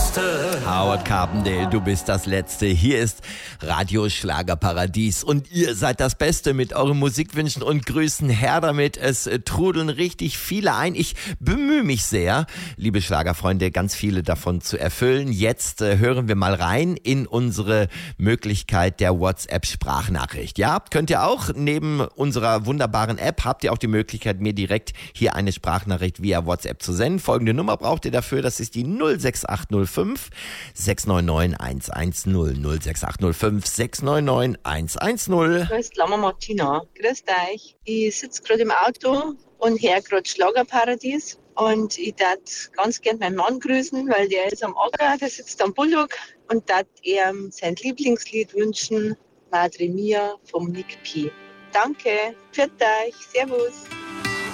Beste. Howard Carpendale, du bist das Letzte. Hier ist Radio Schlagerparadies und ihr seid das Beste mit euren Musikwünschen und Grüßen. Her damit, es trudeln richtig viele ein. Ich bemühe mich sehr, liebe Schlagerfreunde, ganz viele davon zu erfüllen. Jetzt hören wir mal rein in unsere Möglichkeit der WhatsApp-Sprachnachricht. Ja, könnt ihr auch, neben unserer wunderbaren App, habt ihr auch die Möglichkeit, mir direkt hier eine Sprachnachricht via WhatsApp zu senden. Folgende Nummer braucht ihr dafür, das ist die 06805 699 110 06805 699 110. Da ist Lama Martina. Grüßt euch. Ich sitze gerade im Auto und höre gerade Schlagerparadies. Und ich darf ganz gern meinen Mann grüßen, weil der ist am Acker, der sitzt am Bullock. Und darf ihm sein Lieblingslied wünschen, Madre Mia vom Nick P. Danke, pfiat euch, servus.